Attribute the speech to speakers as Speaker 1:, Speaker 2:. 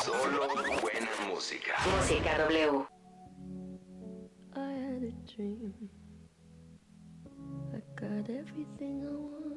Speaker 1: Solo buena música.
Speaker 2: Música W.
Speaker 3: I had a dream. I got everything I want.